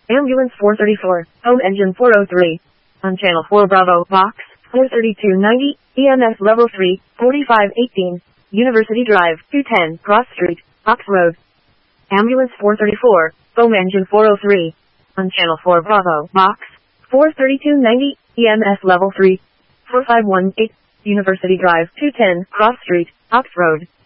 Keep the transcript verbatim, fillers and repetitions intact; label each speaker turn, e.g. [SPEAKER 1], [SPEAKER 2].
[SPEAKER 1] Ambulance four thirty-four, Home Engine four oh three. On Channel four Bravo, Box four thirty-two ninety, E M S Level three, forty-five eighteen, University Drive, two ten, Cross Street, Ox Road. Ambulance four thirty-four, Home Engine four oh three. On Channel four Bravo, Box four thirty-two ninety, E M S Level three, four five one eight, University Drive, two ten, Cross Street, Ox Road.